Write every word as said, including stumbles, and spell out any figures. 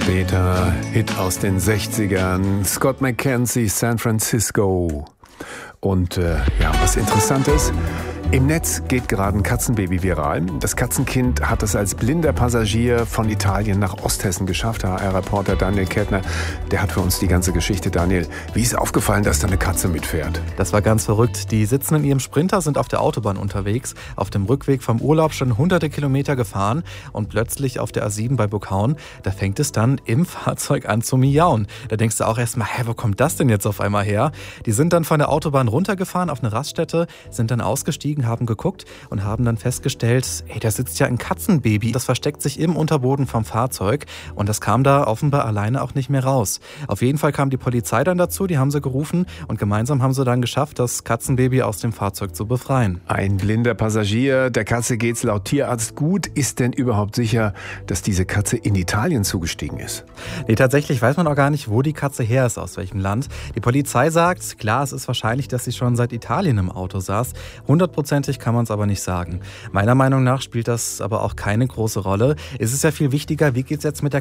später, Hit aus den sechzigern, Scott McKenzie, San Francisco. Und äh, ja, was interessant ist, im Netz geht gerade ein Katzenbaby viral. Das Katzenkind hat es als blinder Passagier von Italien nach Osthessen geschafft. H R-Reporter Daniel Kettner, der hat für uns die ganze Geschichte. Daniel, wie ist aufgefallen, dass da eine Katze mitfährt? Das war ganz verrückt. Die sitzen in ihrem Sprinter, sind auf der Autobahn unterwegs, auf dem Rückweg vom Urlaub schon hunderte Kilometer gefahren und plötzlich auf der A sieben bei Burghauen, da fängt es dann im Fahrzeug an zu miauen. Da denkst du auch erstmal, hä, wo kommt das denn jetzt auf einmal her? Die sind dann von der Autobahn runtergefahren auf eine Raststätte, sind dann ausgestiegen, haben geguckt und haben dann festgestellt, ey, da sitzt ja ein Katzenbaby. Das versteckt sich im Unterboden vom Fahrzeug und das kam da offenbar alleine auch nicht mehr raus. Auf jeden Fall kam die Polizei dann dazu, die haben sie gerufen und gemeinsam haben sie dann geschafft, das Katzenbaby aus dem Fahrzeug zu befreien. Ein blinder Passagier, der Katze geht's laut Tierarzt gut. Ist denn überhaupt sicher, dass diese Katze in Italien zugestiegen ist? Nee, tatsächlich weiß man auch gar nicht, wo die Katze her ist, aus welchem Land. Die Polizei sagt, klar, es ist wahrscheinlich, dass sie schon seit Italien im Auto saß. Hundertprozentig kann man es aber nicht sagen. Meiner Meinung nach spielt das aber auch keine große Rolle. Es ist ja viel wichtiger, wie geht's jetzt mit der